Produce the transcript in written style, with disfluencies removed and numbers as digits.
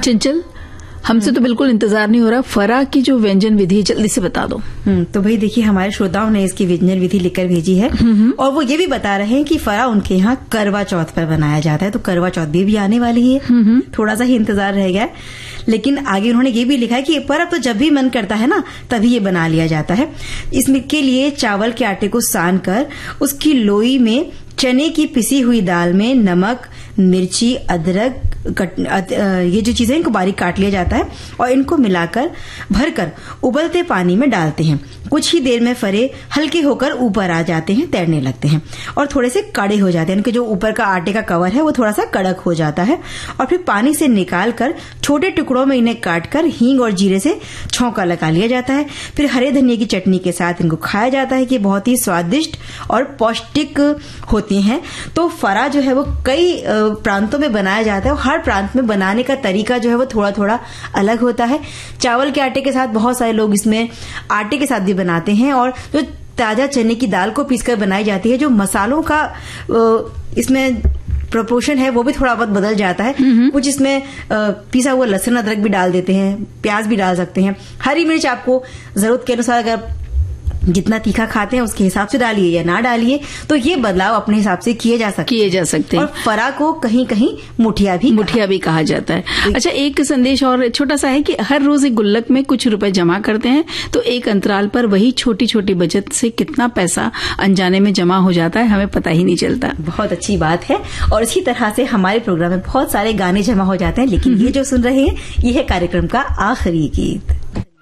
चंचल, हमसे तो बिल्कुल इंतजार नहीं हो रहा, फरा की जो व्यंजन विधि है जल्दी से बता दो। तो भाई देखिए, हमारे श्रोताओं ने इसकी व्यंजन विधि लिखकर भेजी है और वो ये भी बता रहे हैं कि फरा उनके यहाँ करवा चौथ पर बनाया जाता है। तो करवा चौथ भी आने वाली है, थोड़ा सा ही इंतजार रह गया है। लेकिन आगे उन्होंने ये भी लिखा है कि पर अब तो जब भी मन करता है ना तभी ये बना लिया जाता है। इसमें के लिए चावल के आटे को सान कर उसकी लोई में चने की पिसी हुई दाल में नमक, मिर्ची, अदरक, ये जो चीजें इनको बारीक काट लिया जाता है और इनको मिलाकर भरकर उबलते पानी में डालते हैं। कुछ ही देर में फरे हल्के होकर ऊपर आ जाते हैं, तैरने लगते हैं और थोड़े से कड़े हो जाते हैं। इनके जो ऊपर का आटे का कवर है वो थोड़ा सा कड़क हो जाता है और फिर पानी से निकाल कर छोटे टुकड़ों में इन्हें काटकर हींग और जीरे से छौंका लगा लिया जाता है। फिर हरे धनिया की चटनी के साथ इनको खाया जाता है कि बहुत ही स्वादिष्ट और पौष्टिक होती हैं। तो फरा जो है वो कई प्रांतों में बनाया जाता है और हर प्रांत में बनाने का तरीका जो है वो थोड़ा थोड़ा अलग होता है। चावल के आटे के साथ बहुत सारे लोग इसमें आटे के साथ भी बनाते हैं और जो ताजा चने की दाल को पीसकर बनाई जाती है, जो मसालों का इसमें प्रोपोर्शन है वो भी थोड़ा बहुत बदल जाता है। कुछ इसमें पिसा हुआ लहसुन अदरक भी डाल देते हैं, प्याज भी डाल सकते हैं, हरी मिर्च आपको जरूरत के अनुसार अगर जितना तीखा खाते हैं उसके हिसाब से डालिए या ना डालिए। तो ये बदलाव अपने हिसाब से किए जा सकते हैं। और फरा को कहीं कहीं मुठिया भी कहा जाता है। अच्छा, एक संदेश और छोटा सा है कि हर रोज एक गुल्लक में कुछ रुपए जमा करते हैं तो एक अंतराल पर वही छोटी छोटी बचत से कितना पैसा अनजाने में जमा हो जाता है हमें पता ही नहीं चलता। बहुत अच्छी बात है। और इसी तरह से हमारे प्रोग्राम में बहुत सारे गाने जमा हो जाते हैं, लेकिन ये जो सुन रहे हैं ये है कार्यक्रम का आखिरी गीत।